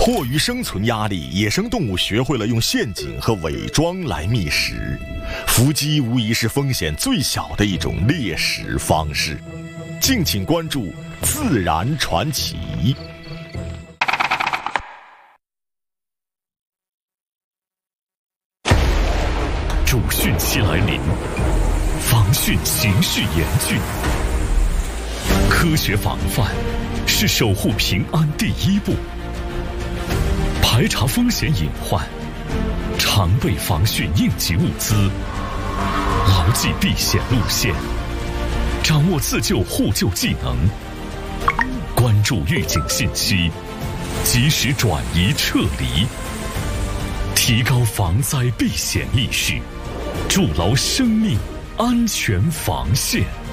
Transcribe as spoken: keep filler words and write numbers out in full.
迫于生存压力，野生动物学会了用陷阱和伪装来觅食。伏击无疑是风险最小的一种猎食方式。敬请关注《自然传奇》。 主汛期来临，防汛形势严峻。科学防范是守护平安第一步。排查风险隐患，常备防汛应急物资，牢记避险路线，掌握自救互救技能，关注预警信息，及时转移撤离，提高防灾避险意识，筑牢生命安全防线。